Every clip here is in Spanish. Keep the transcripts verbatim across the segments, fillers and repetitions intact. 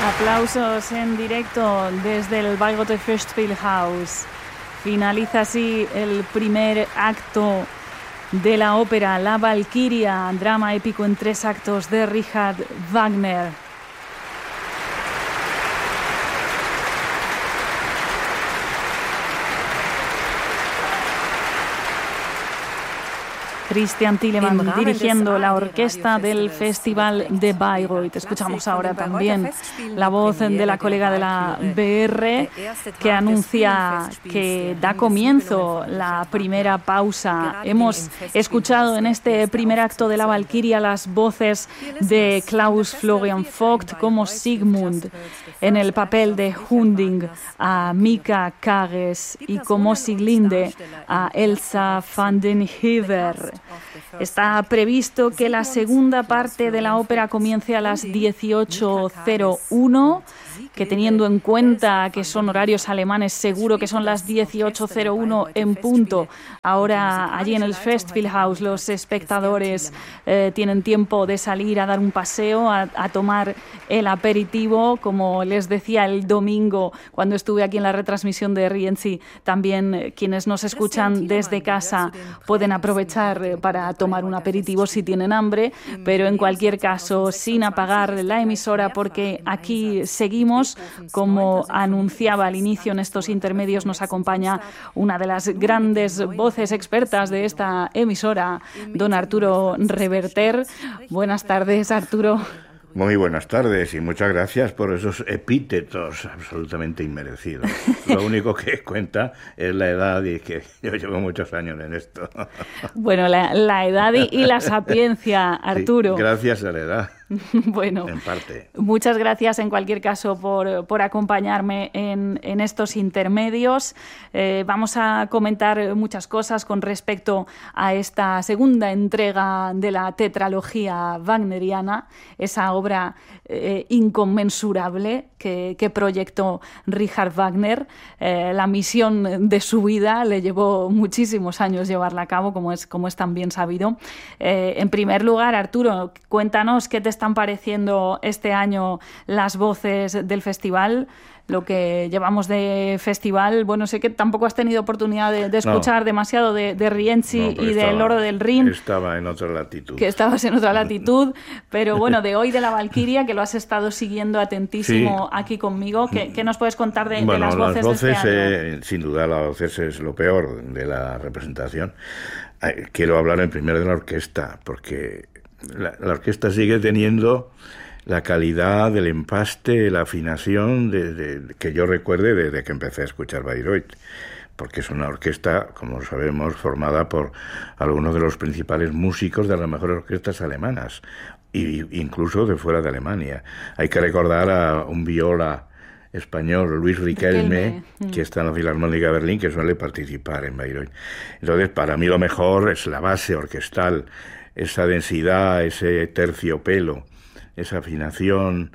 Aplausos en directo desde el Bayreuth Festspielhaus. Finaliza así el primer acto de la ópera La Valquiria, drama épico en tres actos de Richard Wagner. Christian Thielemann dirigiendo la orquesta del Festival de Bayreuth. Escuchamos ahora también la voz de la colega de la B R que anuncia que da comienzo la primera pausa. Hemos escuchado en este primer acto de la Valquiria las voces de Klaus Florian Vogt como Sigmund, en el papel de Hunding a Mika Kages y como Sieglinde a Elsa van den Hever. Está previsto que la segunda parte de la ópera comience a las dieciocho cero uno, que teniendo en cuenta que son horarios alemanes, seguro que son las dieciocho cero uno en punto. Ahora allí en el Festspielhaus los espectadores eh, tienen tiempo de salir a dar un paseo, a, a tomar el aperitivo. Como les decía el domingo cuando estuve aquí en la retransmisión de Rienzi, también eh, quienes nos escuchan desde casa pueden aprovechar eh, para tomar un aperitivo si tienen hambre, pero en cualquier caso sin apagar la emisora, porque aquí seguimos. Como anunciaba al inicio, en estos intermedios nos acompaña una de las grandes voces expertas de esta emisora, don Arturo Reverter. Buenas tardes, Arturo. Muy buenas tardes y muchas gracias por esos epítetos absolutamente inmerecidos. Lo único que cuenta es la edad y que yo llevo muchos años en esto. Bueno, la, la edad y, y la sapiencia, Arturo. Sí, gracias a la edad. Bueno, en parte. Muchas gracias en cualquier caso por, por acompañarme en, en estos intermedios. Eh, vamos a comentar muchas cosas con respecto a esta segunda entrega de la tetralogía wagneriana, esa obra eh, inconmensurable que, que proyectó Richard Wagner. Eh, la misión de su vida le llevó muchísimos años llevarla a cabo, como es, como es tan bien sabido. Eh, en primer lugar, Arturo, cuéntanos qué te están pareciendo este año las voces del festival, lo que llevamos de festival. Bueno, sé que tampoco has tenido oportunidad de, de escuchar no. demasiado de, de Rienzi no, y del Oro del Rin. Estaba en otra latitud. Que estabas en otra latitud, pero bueno, de hoy de la Valquiria, que lo has estado siguiendo atentísimo sí. aquí conmigo. ¿Qué, ¿Qué nos puedes contar de, bueno, de las voces, las voces de este eh, año? Sin duda las voces es lo peor de la representación. Eh, quiero hablar en primero de la orquesta, porque la, la orquesta sigue teniendo la calidad del empaste, la afinación de, de, de, que yo recuerde desde que empecé a escuchar Bayreuth, porque es una orquesta, como sabemos, formada por algunos de los principales músicos de las mejores orquestas alemanas, e incluso de fuera de Alemania. Hay que recordar a un viola español, Luis Riquelme, Riquelme, que está en la Filarmónica de Berlín, que suele participar en Bayreuth. Entonces, para mí lo mejor es la base orquestal, esa densidad, ese terciopelo, esa afinación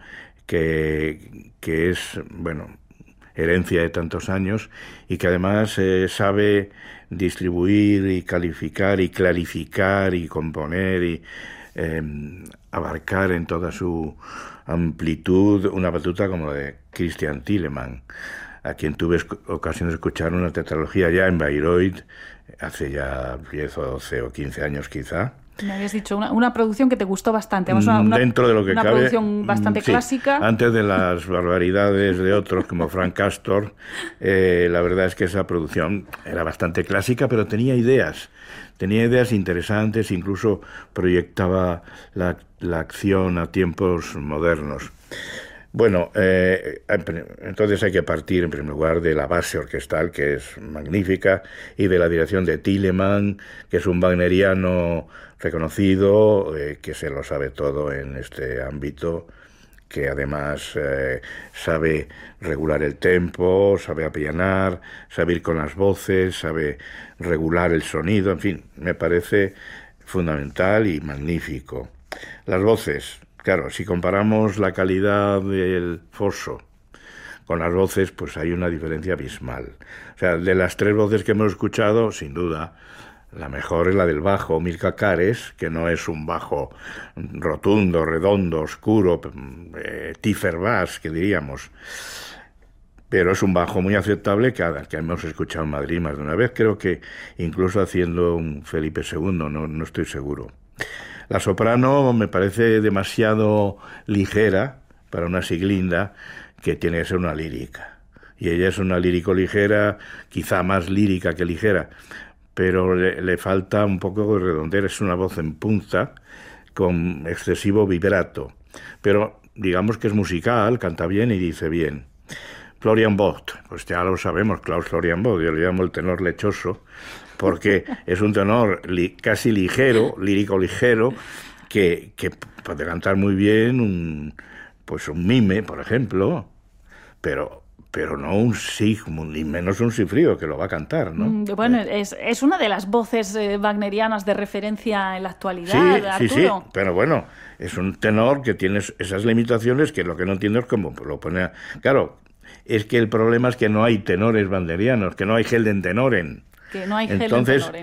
que, que es, bueno, herencia de tantos años y que además eh, sabe distribuir y calificar y clarificar y componer y eh, abarcar en toda su amplitud una batuta como la de Christian Thielemann, a quien tuve ocasión de escuchar una tetralogía ya en Bayreuth hace ya diez o doce o quince años quizá. Me habías dicho una, una producción que te gustó bastante. Una, una, Dentro de lo que una cabe, producción bastante sí, clásica. Antes de las barbaridades de otros como Frank Castor, eh, la verdad es que esa producción era bastante clásica, pero tenía ideas. Tenía ideas interesantes, incluso proyectaba la, la acción a tiempos modernos. Bueno, eh, entonces hay que partir en primer lugar de la base orquestal, que es magnífica, y de la dirección de Thielemann, que es un wagneriano reconocido, eh, que se lo sabe todo en este ámbito, que además eh, sabe regular el tempo, sabe apianar, sabe ir con las voces, sabe regular el sonido, en fin, me parece fundamental y magnífico. Las voces. Claro, si comparamos la calidad del foso con las voces, pues hay una diferencia abismal. O sea, de las tres voces que hemos escuchado, sin duda, La mejor es la del bajo Milka Kares, que no es un bajo rotundo, redondo, oscuro, eh, Tifer bass, que diríamos. Pero es un bajo muy aceptable que, que hemos escuchado en Madrid más de una vez. Creo que incluso haciendo un Felipe segundo, no, no estoy seguro. La soprano me parece demasiado ligera para una siglinda, que tiene que ser una lírica. Y ella es una lírico ligera, quizá más lírica que ligera, pero le, le falta un poco de redondez. Es una voz en punta con excesivo vibrato, pero digamos que es musical, canta bien y dice bien. Florian Vogt, pues ya lo sabemos, Klaus Florian Vogt, yo le llamo el tenor lechoso, porque es un tenor li, casi ligero, lírico ligero, que, que puede cantar muy bien un, pues un mime, por ejemplo, pero pero no un Sigmund, ni menos un Cifrido, que lo va a cantar, ¿no? Bueno, es, es una de las voces eh, wagnerianas de referencia en la actualidad, sí, Arturo. Sí, sí, pero bueno, es un tenor que tiene esas limitaciones, que lo que no entiendo es cómo lo pone... A... Claro, es que el problema es que no hay tenores wagnerianos, que no hay Helden Tenoren. Que no hay Helden Entonces, Tenoren.